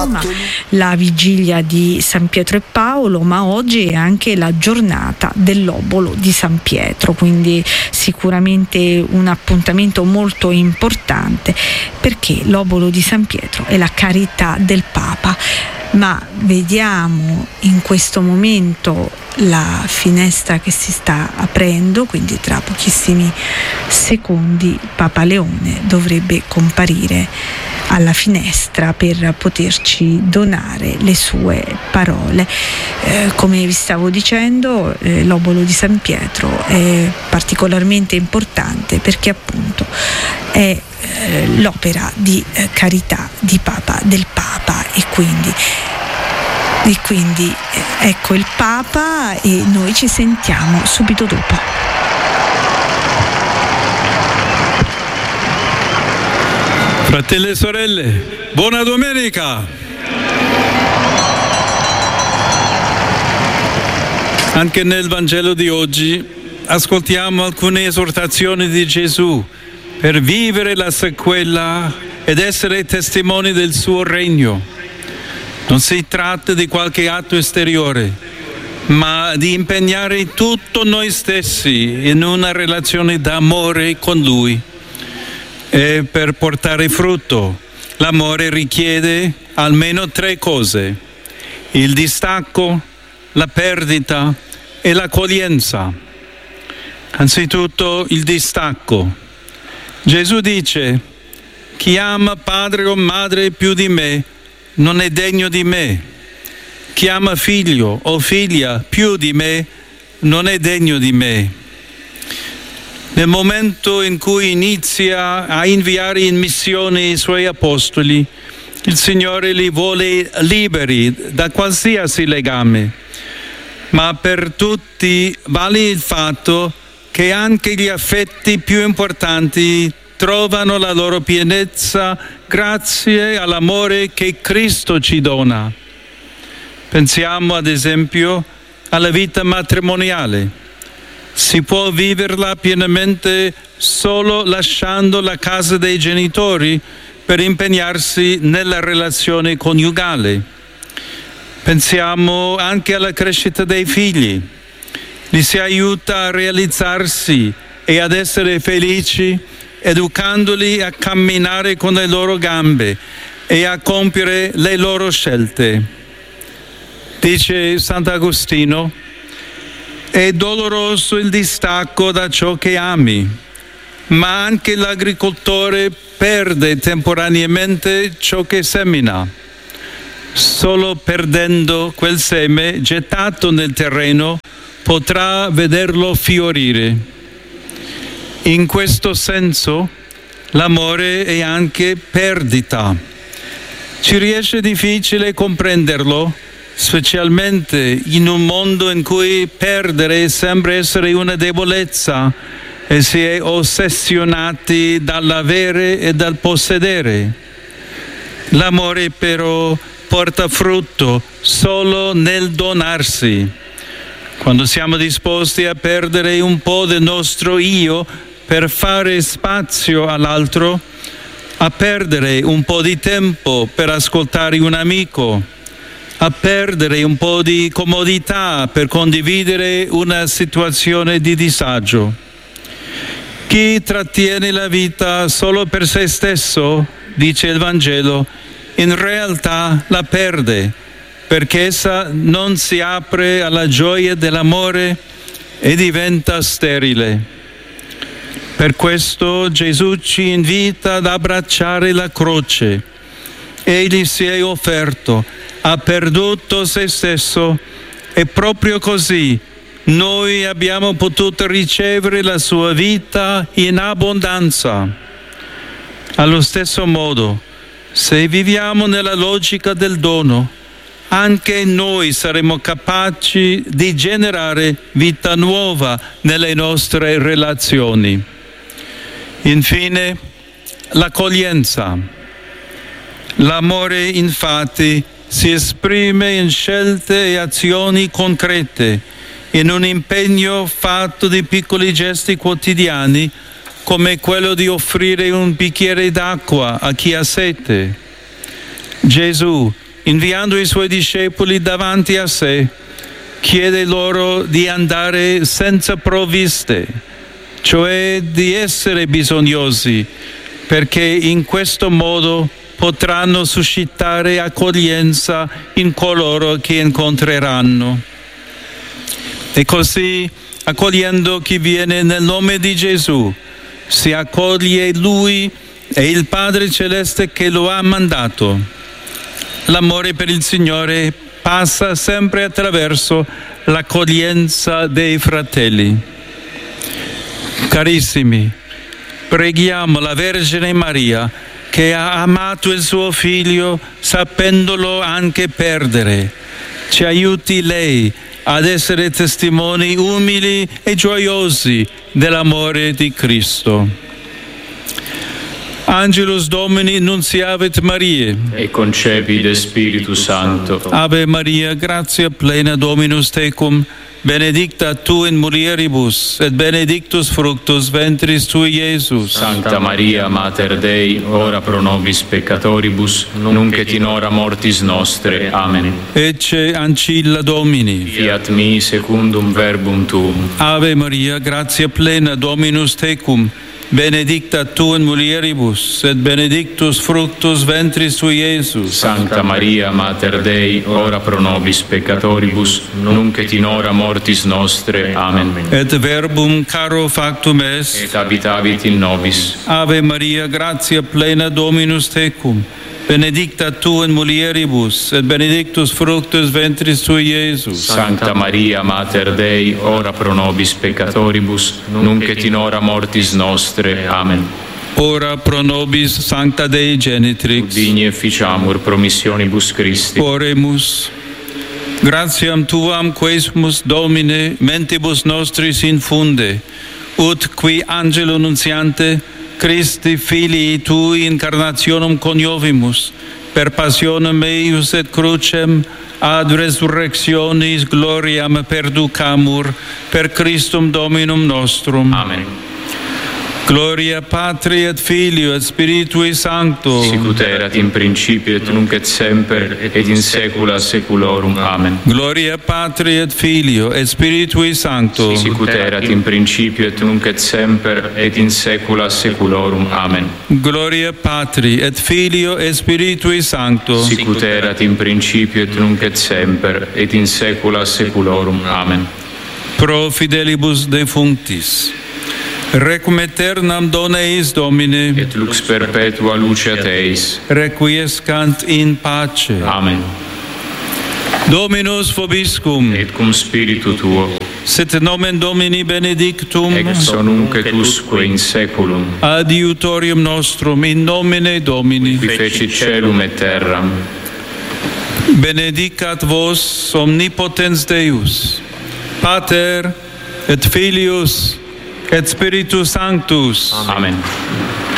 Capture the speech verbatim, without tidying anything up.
la vigilia di San Pietro e Paolo, ma oggi è anche la giornata dell'obolo di San Pietro, quindi sicuramente un appuntamento molto importante, perché l'obolo di San Pietro è la carità del Papa. Ma vediamo in questo momento la finestra che si sta aprendo, quindi tra pochissimi secondi Papa Leone dovrebbe comparire alla finestra per poterci donare le sue parole. Eh, come vi stavo dicendo, eh, l'obolo di San Pietro è particolarmente importante perché appunto è eh, l'opera di eh, carità di Papa, del Papa, e quindi E quindi ecco il Papa, e noi ci sentiamo subito dopo. Fratelli e sorelle, buona domenica! Anche nel Vangelo di oggi ascoltiamo alcune esortazioni di Gesù per vivere la sequela ed essere testimoni del suo regno. Non si tratta di qualche atto esteriore, ma di impegnare tutto noi stessi in una relazione d'amore con Lui. E per portare frutto, l'amore richiede almeno tre cose: il distacco, la perdita e l'accoglienza. Anzitutto il distacco. Gesù dice: chi ama padre o madre più di me non è degno di me. Chi ama figlio o figlia più di me non è degno di me. Nel momento in cui inizia a inviare in missione i suoi apostoli, il Signore li vuole liberi da qualsiasi legame. Ma per tutti vale il fatto che anche gli affetti più importanti trovano la loro pienezza grazie all'amore che Cristo ci dona. Pensiamo ad esempio alla vita matrimoniale. Si può viverla pienamente solo lasciando la casa dei genitori per impegnarsi nella relazione coniugale. Pensiamo anche alla crescita dei figli. Li si aiuta a realizzarsi e ad essere felici, educandoli a camminare con le loro gambe e a compiere le loro scelte. Dice Sant'Agostino: è doloroso il distacco da ciò che ami, ma anche l'agricoltore perde temporaneamente ciò che semina. Solo perdendo quel seme gettato nel terreno potrà vederlo fiorire. In questo senso l'amore è anche perdita. Ci riesce difficile comprenderlo, specialmente in un mondo in cui perdere sembra essere una debolezza e si è ossessionati dall'avere e dal possedere. L'amore però porta frutto solo nel donarsi. Quando siamo disposti a perdere un po' del nostro io per fare spazio all'altro, a perdere un po' di tempo per ascoltare un amico, a perdere un po' di comodità per condividere una situazione di disagio. Chi trattiene la vita solo per se stesso, dice il Vangelo, in realtà la perde, perché essa non si apre alla gioia dell'amore e diventa sterile. Per questo Gesù ci invita ad abbracciare la croce. Egli si è offerto, ha perduto se stesso, e proprio così noi abbiamo potuto ricevere la sua vita in abbondanza. Allo stesso modo, se viviamo nella logica del dono, anche noi saremo capaci di generare vita nuova nelle nostre relazioni. Infine, l'accoglienza. L'amore, infatti, si esprime in scelte e azioni concrete, in un impegno fatto di piccoli gesti quotidiani, come quello di offrire un bicchiere d'acqua a chi ha sete. Gesù, inviando i suoi discepoli davanti a sé, chiede loro di andare senza provviste, cioè di essere bisognosi, perché in questo modo potranno suscitare accoglienza in coloro che incontreranno. E così, accogliendo chi viene nel nome di Gesù, si accoglie Lui e il Padre Celeste che lo ha mandato. L'amore per il Signore passa sempre attraverso l'accoglienza dei fratelli. Carissimi, preghiamo la Vergine Maria, che ha amato il suo Figlio sapendolo anche perdere. Ci aiuti lei ad essere testimoni umili e gioiosi dell'amore di Cristo. Angelus Domini nunciavit Mariae. E concepit de Spiritus Sancto. Ave Maria, gratia plena, Dominus tecum, benedicta tu in mulieribus, et benedictus fructus ventris tui, Iesus. Sancta Maria, Mater Dei, ora pro nobis peccatoribus, nunc et in hora mortis nostre. Amen. Ecce ancilla Domini. Fiat mi secundum verbum tuum. Ave Maria, gratia plena, Dominus tecum, benedicta tu in mulieribus, et benedictus fructus ventris tui, Iesus. Sancta Maria, Mater Dei, ora pro nobis peccatoribus, nunc et in hora mortis nostre. Amen. Et verbum caro factum est, Et habitavit in nobis. Ave Maria, gratia plena, Dominus tecum, benedicta tu in mulieribus, et benedictus fructus ventris tui, Iesus. Sancta Maria, Mater Dei, ora pro nobis peccatoribus, nunc et in hora mortis nostre. Amen. Ora pro nobis Sancta Dei Genitrix. Digni efficiamur promissionibus Christi. Oremus. Gratiam tuam quesumus, Domine, mentibus nostris infunde, ut qui angelo nuntiante Christi filii tui incarnationem coniovimus, per passionem eius et crucem ad resurrectionis gloriam perducamur, per Christum Dominum nostrum. Amen. Gloria Patri et Filio et Spiritui Sancto. Sicut erat in principio et nunc et semper et in saecula saeculorum. Amen. Gloria Patri et Filio et Spiritui Sancto. Sicut erat in principio et nunc et semper et in saecula saeculorum. Amen. Gloria Patri et Filio et Spiritui Sancto. Sicut erat in principio et nunc et semper et in saecula saeculorum. Amen. Pro fidelibus defunctis. Requiem aeternam dona eis, Domine. Et lux perpetua luceat eis. Requiescant in pace. Amen. Dominus vobiscum. Et cum spiritu tuo. Sit nomen Domini benedictum. Ex nunc et usque in saeculum. Adiutorium nostrum in nomine Domini. Qui fecit caelum et terram. Benedicat vos omnipotens Deus, Pater et Filius et Spiritus Sanctus. Amen.